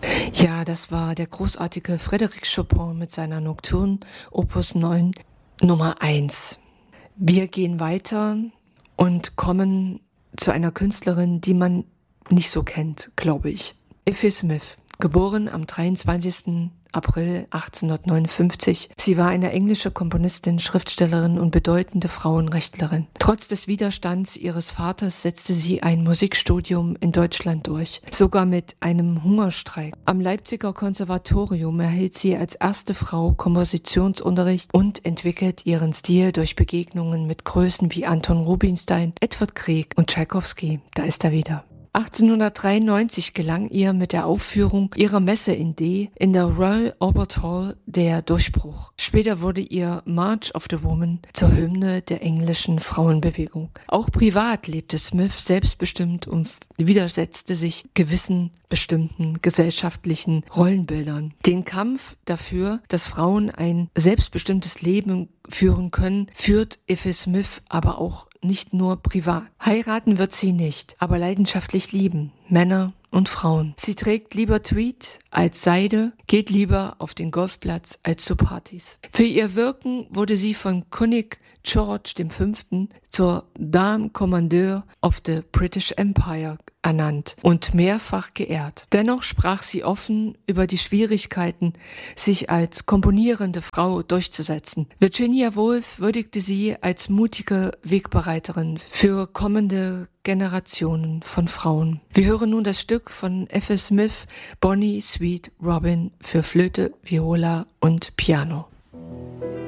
Ja, das war der großartige Frédéric Chopin mit seiner Nocturne Opus 9 Nummer 1. Wir gehen weiter und kommen zu einer Künstlerin, die man nicht so kennt, glaube ich. Effie Smith, geboren am 23. April 1859. Sie war eine englische Komponistin, Schriftstellerin und bedeutende Frauenrechtlerin. Trotz des Widerstands ihres Vaters setzte sie ein Musikstudium in Deutschland durch, sogar mit einem Hungerstreik. Am Leipziger Konservatorium erhielt sie als erste Frau Kompositionsunterricht und entwickelt ihren Stil durch Begegnungen mit Größen wie Anton Rubinstein, Edvard Grieg und Tschaikowski. Da ist er wieder. 1893 gelang ihr mit der Aufführung ihrer Messe in D in der Royal Albert Hall der Durchbruch. Später wurde ihr March of the Woman zur Hymne der englischen Frauenbewegung. Auch privat lebte Smith selbstbestimmt und widersetzte sich gewissen bestimmten gesellschaftlichen Rollenbildern. Den Kampf dafür, dass Frauen ein selbstbestimmtes Leben führen können, führt Effie Smith aber auch nicht nur privat. Heiraten wird sie nicht, aber leidenschaftlich lieben. Männer und Frauen. Sie trägt lieber Tweed als Seide, geht lieber auf den Golfplatz als zu Partys. Für ihr Wirken wurde sie von König George V. zur Dame Commandeur of the British Empire ernannt und mehrfach geehrt. Dennoch sprach sie offen über die Schwierigkeiten, sich als komponierende Frau durchzusetzen. Virginia Woolf würdigte sie als mutige Wegbereiterin für kommende Generationen von Frauen. Wir hören nun das Stück von Effie Smith, Bonnie Sweet Robin für Flöte, Viola und Piano.